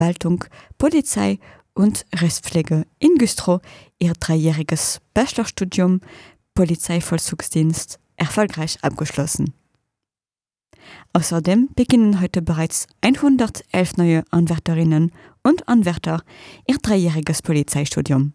Verwaltung, Polizei und Rechtspflege in Güstrow ihr 3-jähriges Bachelorstudium Polizeivollzugsdienst erfolgreich abgeschlossen. Außerdem beginnen heute bereits 111 neue Anwärterinnen und Anwärter ihr 3-jähriges Polizeistudium.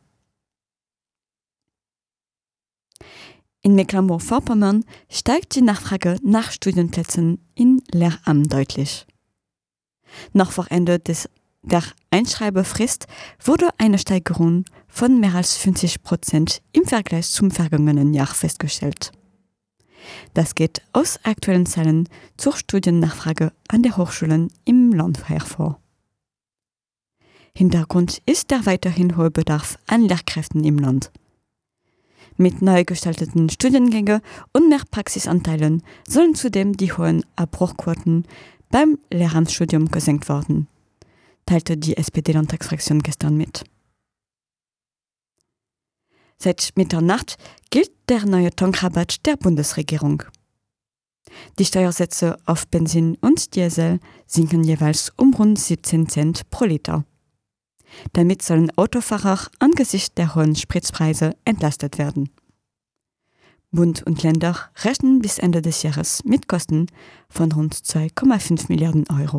In Mecklenburg-Vorpommern steigt die Nachfrage nach Studienplätzen in Lehramt deutlich. Noch vor Ende der Einschreibefrist wurde eine Steigerung von mehr als 50% im Vergleich zum vergangenen Jahr festgestellt. Das geht aus aktuellen Zahlen zur Studiennachfrage an den Hochschulen im Land hervor. Hintergrund ist der weiterhin hohe Bedarf an Lehrkräften im Land. Mit neu gestalteten Studiengängen und mehr Praxisanteilen sollen zudem die hohen Abbruchquoten beim Lehramtsstudium gesenkt werden, teilte die SPD-Landtagsfraktion gestern mit. Seit Mitternacht gilt der neue Tankrabatt der Bundesregierung. Die Steuersätze auf Benzin und Diesel sinken jeweils um rund 17 Cent pro Liter. Damit sollen Autofahrer angesichts der hohen Spritpreise entlastet werden. Bund und Länder rechnen bis Ende des Jahres mit Kosten von rund 2,5 Milliarden Euro.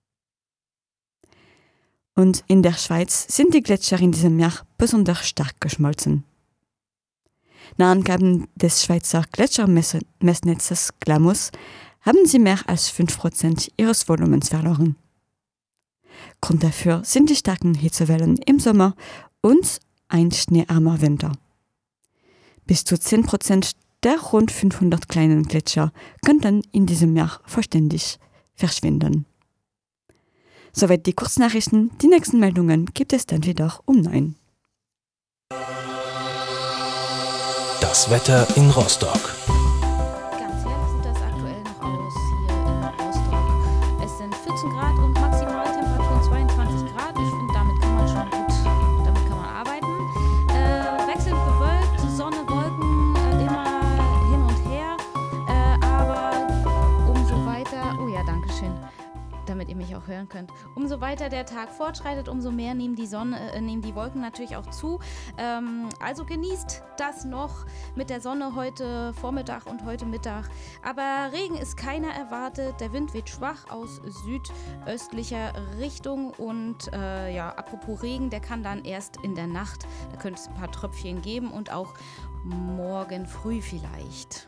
Und in der Schweiz sind die Gletscher in diesem Jahr besonders stark geschmolzen. Nach Angaben des Schweizer Gletschermessnetzes GLAMUS haben sie mehr als 5% ihres Volumens verloren. Grund dafür sind die starken Hitzewellen im Sommer und ein schneearmer Winter. Bis zu 10% der rund 500 kleinen Gletscher könnten in diesem Jahr vollständig verschwinden. Soweit die Kurznachrichten. Die nächsten Meldungen gibt es dann wieder um 9. Das Wetter in Rostock. Ganz hell sieht das aktuell noch aus hier in Rostock. Es sind 14 Grad und Maximaltemperatur 22 Grad. Ich finde, damit kann man schon gut, damit kann man arbeiten. Wechselnd bewölkt, Sonne, Wolken, immer hin und her. Aber umso weiter, oh ja, danke schön, damit ihr mich auch hören könnt. Umso weiter der Tag fortschreitet, umso mehr nehmen die Wolken natürlich auch zu. Also genießt das noch mit der Sonne heute Vormittag und heute Mittag. Aber Regen ist keiner erwartet. Der Wind weht schwach aus südöstlicher Richtung. Und apropos Regen, der kann dann erst in der Nacht, da könnte es ein paar Tröpfchen geben und auch morgen früh vielleicht.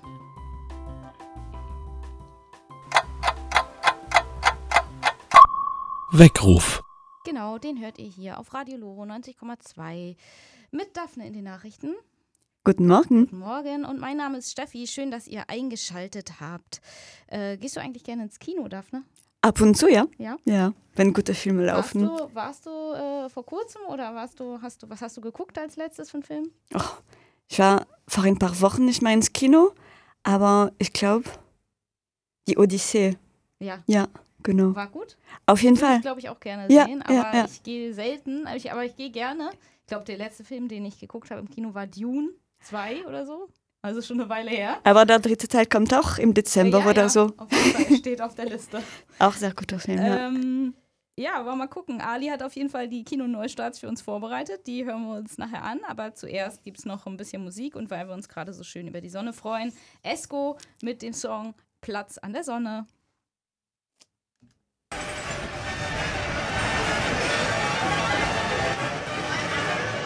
Weckruf. Genau, den hört ihr hier auf Radio Loro 90,2 mit Daphne in den Nachrichten. Guten Morgen. Guten Morgen und mein Name ist Steffi. Schön, dass ihr eingeschaltet habt. Gehst du eigentlich gerne ins Kino, Daphne? Ab und zu, ja. Ja? Ja, wenn gute Filme laufen. Warst du vor kurzem oder was hast du geguckt als letztes von Film? Ich war vor ein paar Wochen nicht mehr ins Kino, aber ich glaube, die Odyssee. Ja. Ja, genau. War gut? Auf jeden Fall. Ich glaube ich auch gerne sehen, aber ja. ich gehe selten, aber ich gehe gerne. Ich glaube, der letzte Film, den ich geguckt habe im Kino, war Dune 2 oder so. Also schon eine Weile her. Aber der dritte Teil kommt auch im Dezember oder so. Auf jeden Fall steht auf der Liste. Auch sehr guter Film, ja. Aber mal gucken. Ali hat auf jeden Fall die Kino-Neustarts für uns vorbereitet. Die hören wir uns nachher an. Aber zuerst gibt es noch ein bisschen Musik. Und weil wir uns gerade so schön über die Sonne freuen, Esco mit dem Song Platz an der Sonne.